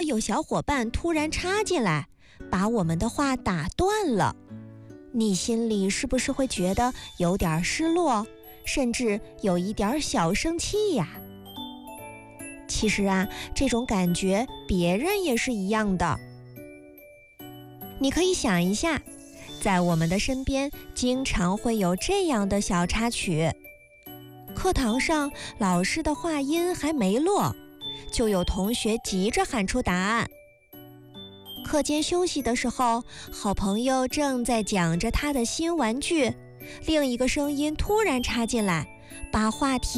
有小伙伴突然插进来，把我们的话打断了，你心里是不是会觉得有点失落，甚至有一点小生气呀？其实啊，这种感觉别人也是一样的。你可以想一下，在我们的身边经常会有这样的小插曲。课堂上老师的话音还没落，就有同学急着喊出答案。课间休息的时候，好朋友正在讲着他的新玩具，另一个声音突然插进来，把话题